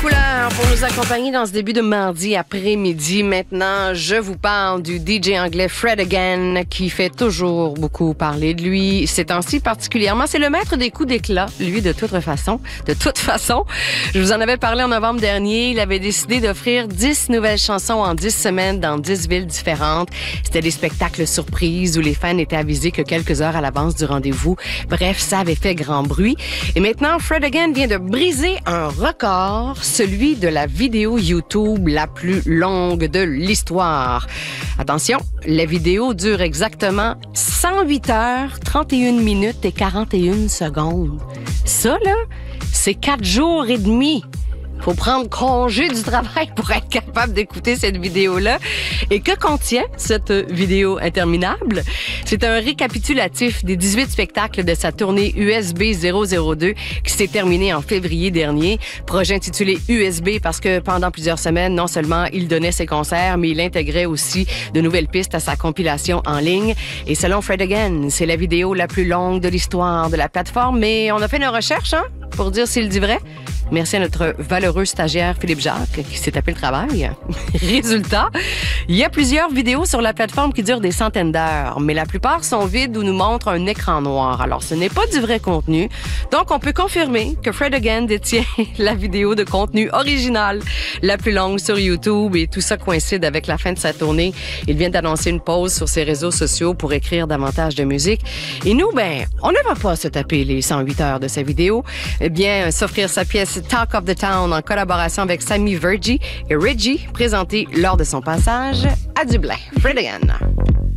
couleurs pour nous accompagner dans ce début de mardi après-midi. Maintenant, je vous parle du DJ anglais Fred Again qui fait toujours beaucoup parler de lui. Ces temps-ci particulièrement, c'est le maître des coups d'éclat, lui, de toute façon. Je vous en avais parlé en novembre dernier. Il avait décidé d'offrir 10 nouvelles chansons en 10 semaines dans 10 villes différentes. C'était des spectacles surprises où les fans étaient avisés que quelques heures à l'avance du rendez-vous. Bref, ça avait fait grand bruit. Et maintenant, Fred Again vient de briser un record, celui de la vidéo YouTube la plus longue de l'histoire. Attention, la vidéo dure exactement 108 heures, 31 minutes et 41 secondes. Ça, là, c'est 4 jours et demi. Faut prendre congé du travail pour être capable d'écouter cette vidéo-là. Et que contient cette vidéo interminable? C'est un récapitulatif des 18 spectacles de sa tournée USB 002 qui s'est terminée en février dernier. Projet intitulé USB parce que pendant plusieurs semaines, non seulement il donnait ses concerts, mais il intégrait aussi de nouvelles pistes à sa compilation en ligne. Et selon Fred Again, c'est la vidéo la plus longue de l'histoire de la plateforme. Mais on a fait nos recherches, pour dire s'il dit vrai. Merci à notre valeureux stagiaire Philippe Jacques qui s'est tapé le travail. Résultat, il y a plusieurs vidéos sur la plateforme qui durent des centaines d'heures, mais la plupart sont vides ou nous montrent un écran noir. Alors, ce n'est pas du vrai contenu. Donc, on peut confirmer que Fred Again détient la vidéo de contenu original la plus longue sur YouTube et tout ça coïncide avec la fin de sa tournée. Il vient d'annoncer une pause sur ses réseaux sociaux pour écrire davantage de musique. Et nous, on ne va pas se taper les 108 heures de sa vidéo. Eh bien, s'offrir sa pièce Talk of the Town en collaboration avec Sammy Verji et Reggie, présenté lors de son passage à Dublin. Fred Again.